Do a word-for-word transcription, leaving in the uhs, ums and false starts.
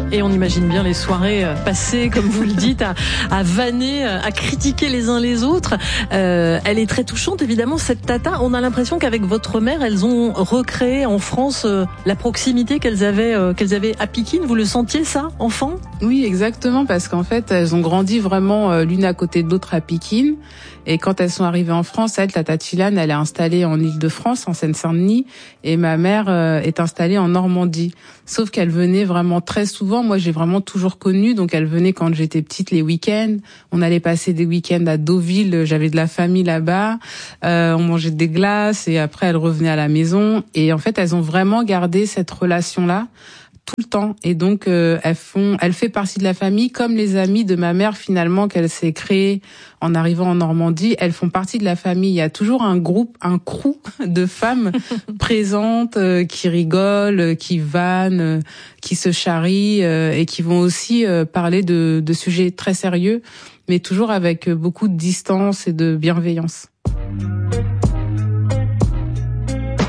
Et on imagine bien les soirées passées, comme vous le dites, à, à vanner, à critiquer les uns les autres. Euh, elle est très touchante, évidemment, cette Tata. On a l'impression qu'avec votre mère, elles ont recréé en France euh, la proximité qu'elles avaient, euh, qu'elles avaient à Pikine. Vous le sentiez, ça, enfant ? Oui, exactement, parce qu'en fait, elles ont grandi vraiment euh, l'une à côté de l'autre à Pikine. Et quand elles sont arrivées en France, elle, Tata Tilane, elle est installée en Île-de-France, en Seine-Saint-Denis, et ma mère euh, est installée en Normandie. Sauf qu'elle venait vraiment très souvent. Moi, j'ai vraiment toujours connu, donc elle venait quand j'étais petite les week-ends. On allait passer des week-ends à Deauville, j'avais de la famille là-bas. Euh, on mangeait des glaces et après, elle revenait à la maison. Et en fait, elles ont vraiment gardé cette relation-là tout le temps, et donc euh, elles font, elle fait partie de la famille comme les amis de ma mère finalement qu'elle s'est créée en arrivant en Normandie. Elles font partie de la famille. Il y a toujours un groupe, un crew de femmes présentes euh, qui rigolent, qui vannent, euh, qui se charrient euh, et qui vont aussi euh, parler de, de sujets très sérieux, mais toujours avec beaucoup de distance et de bienveillance.